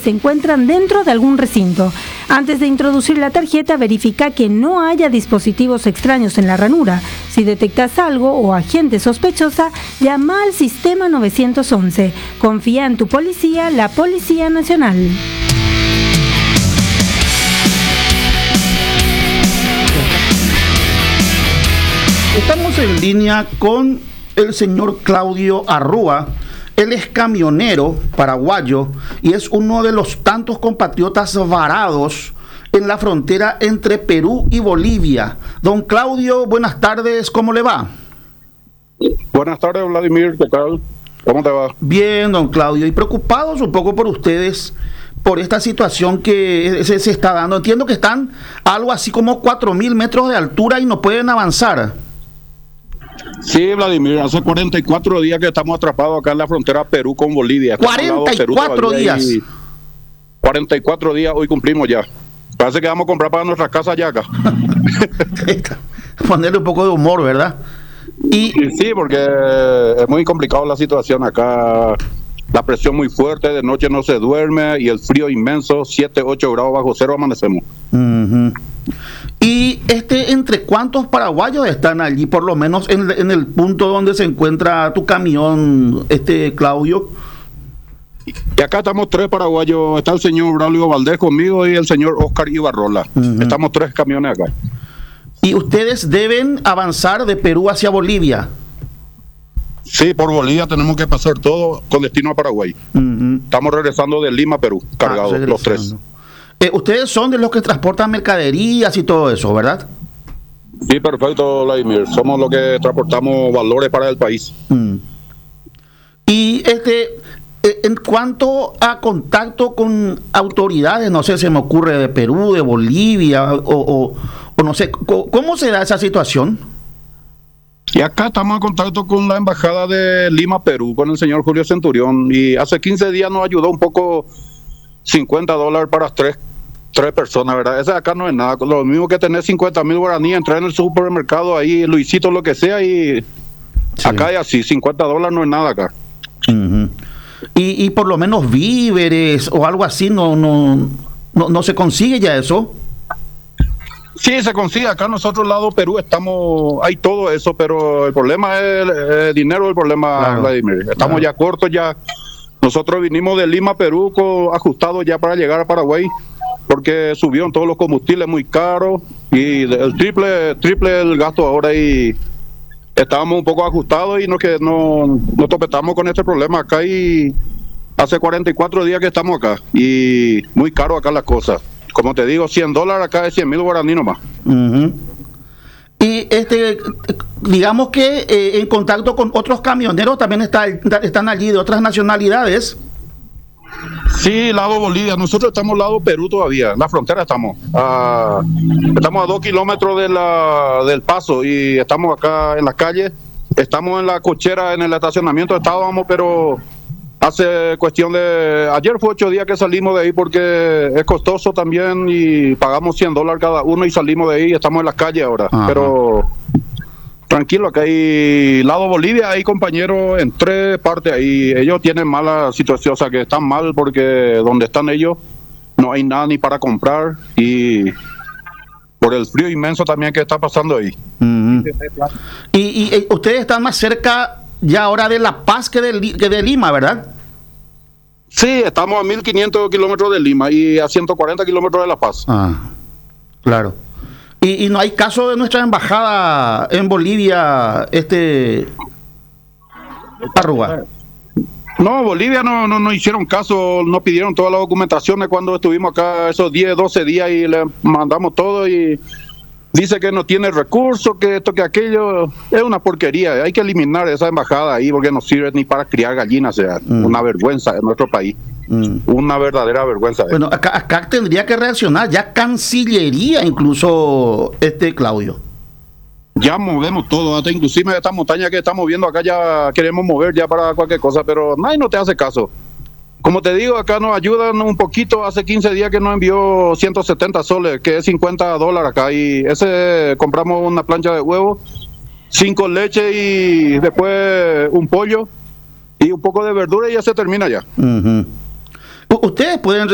se encuentran dentro de algún recinto. Antes de introducir la tarjeta, verifica que no haya dispositivos extraños en la ranura. Si detectas algo o a gente sospechosa, llama al sistema 911. Confía en tu policía, la Policía Nacional. Estamos en línea con el señor Claudio Arrua. Él es camionero paraguayo y es uno de los tantos compatriotas varados en la frontera entre Perú y Bolivia. Don Claudio, buenas tardes, ¿cómo le va? Buenas tardes, Vladimir, ¿qué tal? ¿Cómo te va? Bien, don Claudio, y preocupados un poco por ustedes, por esta situación que se está dando. Entiendo que están algo así como 4.000 metros de altura y no pueden avanzar. Sí, Vladimir, hace 44 días que estamos atrapados acá en la frontera Perú con Bolivia. 44 días. 44 días, hoy cumplimos ya. Parece que vamos a comprar para nuestra casa ya acá. Ponerle un poco de humor, ¿verdad? Sí, porque es muy complicado la situación acá. La presión muy fuerte, de noche no se duerme y el frío inmenso, 7, 8 grados bajo cero amanecemos. Uh-huh. ¿Y entre cuántos paraguayos están allí, por lo menos en el punto donde se encuentra tu camión, Claudio? Y acá estamos 3 paraguayos, está el señor Braulio Valdés conmigo y el señor Oscar Ibarrola. Uh-huh. Estamos 3 camiones acá. ¿Y ustedes deben avanzar de Perú hacia Bolivia? Sí, por Bolivia tenemos que pasar todo con destino a Paraguay. Uh-huh. Estamos regresando de Lima, Perú, cargados los 3. Ustedes son de los que transportan mercaderías y todo eso, ¿verdad? Sí, perfecto, Vladimir. Somos los que transportamos valores para el país. Y en cuanto a contacto con autoridades, no sé, se me ocurre de Perú, de Bolivia, o no sé, ¿cómo se da esa situación? Y acá estamos en contacto con la embajada de Lima, Perú, con el señor Julio Centurión, y hace 15 días nos ayudó un poco, $50 para 3 personas, ¿verdad? Ese acá no es nada, lo mismo que tener 50,000 guaraníes, entrar en el supermercado ahí, Luisito, lo que sea, y sí. Acá es así, $50 no es nada acá. Uh-huh. Y por lo menos víveres o algo así, no se consigue ya eso. Sí, se consigue. Acá nosotros, lado Perú, hay todo eso, pero el problema es el dinero, el problema, claro, Vladimir. Estamos ya cortos ya. Nosotros vinimos de Lima, Perú, ajustados ya para llegar a Paraguay, porque subieron todos los combustibles muy caros y el triple el gasto ahora, y estábamos un poco ajustados y nos topetamos con este problema acá, y hace 44 días que estamos acá y muy caro acá las cosas. Como te digo, $100 acá es 100,000 guaraní nomás. Uh-huh. Y digamos que en contacto con otros camioneros también están allí de otras nacionalidades. Sí, lado Bolivia. Nosotros estamos lado Perú todavía. En la frontera estamos. Estamos a 2 kilómetros del paso y estamos acá en la calle. Estamos en la cochera, en el estacionamiento estábamos, pero hace cuestión de... Ayer fue 8 días que salimos de ahí porque es costoso también y pagamos $100 cada uno y salimos de ahí y estamos en la calle ahora. Ajá. Pero tranquilo, acá hay lado Bolivia, hay compañeros en 3 partes ahí. Ellos tienen mala situación, o sea que están mal porque donde están ellos no hay nada ni para comprar y por el frío inmenso también que está pasando ahí. Uh-huh. Y ustedes están más cerca ya ahora de La Paz que de Lima, ¿verdad? Sí, estamos a 1.500 kilómetros de Lima y a 140 kilómetros de La Paz. Claro. Y no hay caso de nuestra embajada en Bolivia, Arrua. No, Bolivia no hicieron caso, no pidieron todas las documentaciones cuando estuvimos acá esos 10, 12 días y le mandamos todo y dice que no tiene recursos, que esto, que aquello. Es una porquería. Hay que eliminar esa embajada ahí porque no sirve ni para criar gallinas. O sea, una vergüenza en nuestro país. Una verdadera vergüenza. Bueno, acá tendría que reaccionar ya Cancillería, incluso, Claudio. Ya movemos todo, hasta inclusive esta montaña que estamos viendo acá ya queremos mover ya para cualquier cosa, pero nadie no te hace caso. Como te digo, acá nos ayudan un poquito. Hace 15 días que nos envió 170 soles, que es $50 acá. Y compramos una plancha de huevo, 5 leches y después un pollo y un poco de verdura y ya se termina ya. Uh-huh. Ustedes pueden